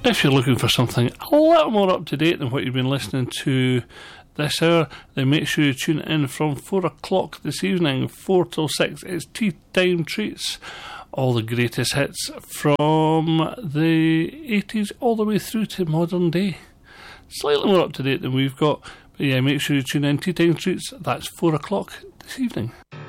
If you're looking for something a little more up to date than what you've been listening to this hour, then make sure you tune in from 4 o'clock this evening, 4 till 6. It's Tea Time Treats. All the greatest hits from the 80s all the way through to modern day. Slightly more up to date than we've got. But yeah, make sure you tune in. Tea Time Treats, that's 4 o'clock this evening.